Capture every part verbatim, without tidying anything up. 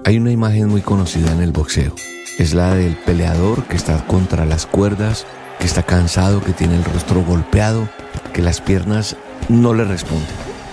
Hay una imagen muy conocida en el boxeo. Es la del peleador que está contra las cuerdas, que está cansado, que tiene el rostro golpeado, que las piernas no le responden.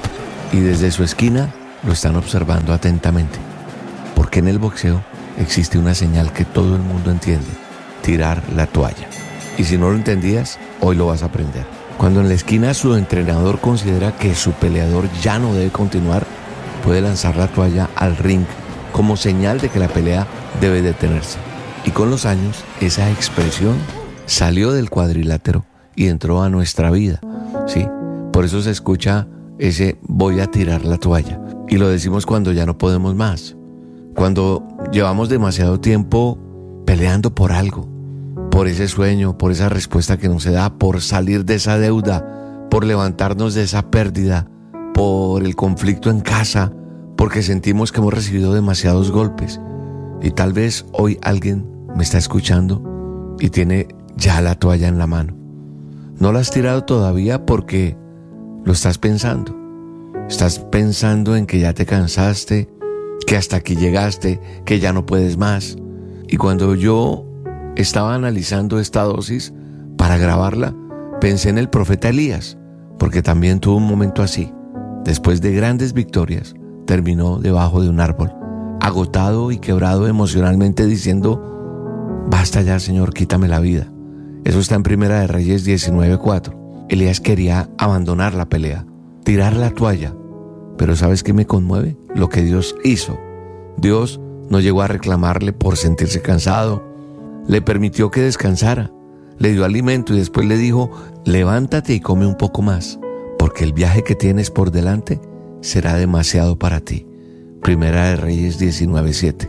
Y desde su esquina lo están observando atentamente. Porque en el boxeo existe una señal que todo el mundo entiende: tirar la toalla. Y si no lo entendías, hoy lo vas a aprender. Cuando en la esquina su entrenador considera que su peleador ya no debe continuar, puede lanzar la toalla al ring como señal de que la pelea debe detenerse. Y con los años, esa expresión salió del cuadrilátero y entró a nuestra vida, ¿sí? Por eso se escucha ese voy a tirar la toalla. Y lo decimos cuando ya no podemos más. Cuando llevamos demasiado tiempo peleando por algo, por ese sueño, por esa respuesta que no se da, por salir de esa deuda, por levantarnos de esa pérdida, por el conflicto en casa, porque sentimos que hemos recibido demasiados golpes. Y tal vez hoy alguien me está escuchando y tiene ya la toalla en la mano. No la has tirado todavía porque lo estás pensando. Estás pensando en que ya te cansaste, que hasta aquí llegaste, que ya no puedes más. Y cuando yo estaba analizando esta dosis para grabarla, pensé en el profeta Elías, porque también tuvo un momento así. Después de grandes victorias, terminó debajo de un árbol, agotado y quebrado emocionalmente, diciendo: basta ya, Señor, quítame la vida. Eso está en Primera de Reyes diecinueve cuatro. Elías quería abandonar la pelea, tirar la toalla. Pero ¿sabes qué me conmueve? Lo que Dios hizo. Dios no llegó a reclamarle por sentirse cansado. Le permitió que descansara, le dio alimento y después le dijo: levántate y come un poco más, porque el viaje que tienes por delante será demasiado para ti. Primera de Reyes diecinueve siete.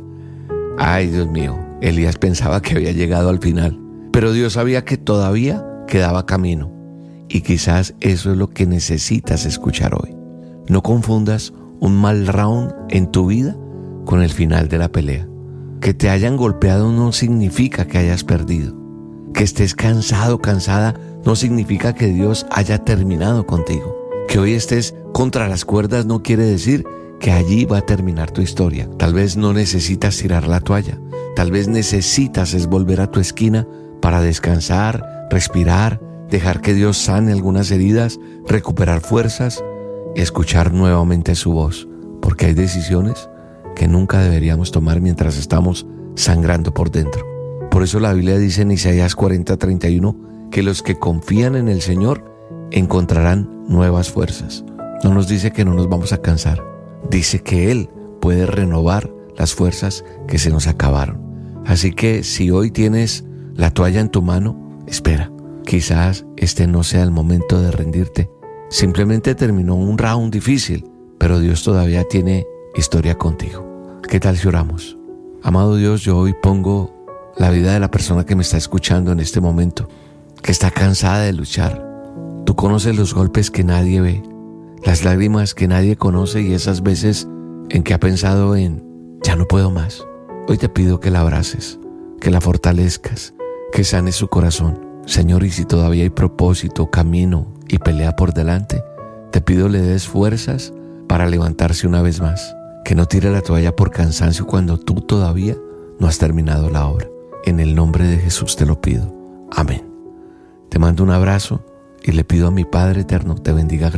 Ay, Dios mío, Elías pensaba que había llegado al final, pero Dios sabía que todavía quedaba camino. Y quizás eso es lo que necesitas escuchar hoy. No confundas un mal round en tu vida con el final de la pelea. Que te hayan golpeado no significa que hayas perdido. Que estés cansado, cansada, no significa que Dios haya terminado contigo. Que hoy estés contra las cuerdas no quiere decir que allí va a terminar tu historia. Tal vez no necesitas tirar la toalla. Tal vez necesitas es volver a tu esquina para descansar, respirar, dejar que Dios sane algunas heridas, recuperar fuerzas y escuchar nuevamente su voz. Porque hay decisiones que nunca deberíamos tomar mientras estamos sangrando por dentro. Por eso la Biblia dice en Isaías cuarenta treinta y uno que los que confían en el Señor encontrarán nuevas fuerzas. No nos dice que no nos vamos a cansar. Dice que Él puede renovar las fuerzas que se nos acabaron. Así que si hoy tienes la toalla en tu mano, espera. Quizás este no sea el momento de rendirte. Simplemente terminó un round difícil, pero Dios todavía tiene historia contigo. ¿Qué tal si oramos? Amado Dios, yo hoy pongo la vida de la persona que me está escuchando en este momento, que está cansada de luchar. Tú conoces los golpes que nadie ve, las lágrimas que nadie conoce y esas veces en que ha pensado en ya no puedo más. Hoy te pido que la abraces, que la fortalezcas, que sanes su corazón. Señor, y si todavía hay propósito, camino y pelea por delante, te pido le des fuerzas para levantarse una vez más. Que no tire la toalla por cansancio cuando tú todavía no has terminado la obra. En el nombre de Jesús te lo pido. Amén. Te mando un abrazo y le pido a mi Padre eterno te bendiga.